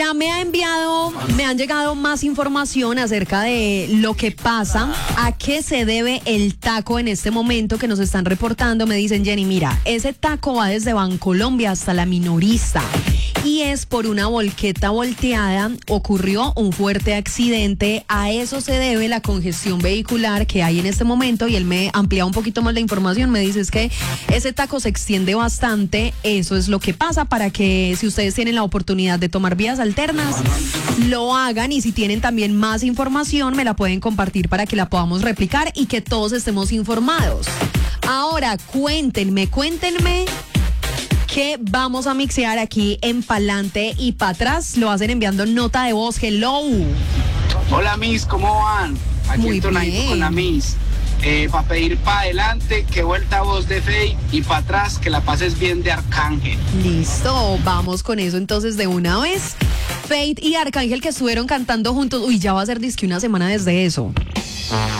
Ya me han llegado más información acerca de lo que pasa, a qué se debe el taco en este momento que nos están reportando. Me dicen, Jenny, mira, ese taco va desde Bancolombia hasta la Minorista. Y es por una volqueta volteada, ocurrió un fuerte accidente, a eso se debe la congestión vehicular que hay en este momento, y él me amplía un poquito más la información, me dice es que ese taco se extiende bastante, eso es lo que pasa, para que si ustedes tienen la oportunidad de tomar vías alternas, lo hagan, y si tienen también más información me la pueden compartir para que la podamos replicar y que todos estemos informados. Ahora, cuéntenme que vamos a mixear aquí en Pa'lante y Pa' Atrás. Lo hacen enviando nota de voz. Hello. Hola, Miss, ¿cómo van? Aquí Muy entonadito bien. con la Miss. Para pedir pa' adelante, que vuelta voz de Fey, y para atrás, que la pases bien de Arcángel. Listo, vamos con eso entonces de una vez. Fate y Arcángel, que estuvieron cantando juntos. Uy, ya va a ser disque una semana desde eso.